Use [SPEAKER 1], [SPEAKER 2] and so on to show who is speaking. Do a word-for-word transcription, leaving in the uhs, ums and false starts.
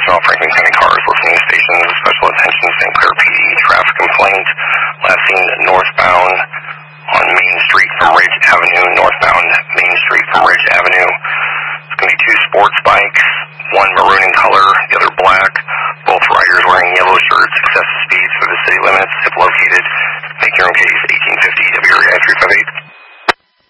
[SPEAKER 1] all Franklin County cars listening stations. Special attention, Saint Clair P D traffic complaint. Last seen northbound on Main Street from Ridge Avenue. Northbound Main Street from Ridge Avenue. It's going to be two sports bikes, one maroon in color, the other black. Both riders wearing yellow shirts. Excessive speeds for the city limits. If located, make your own case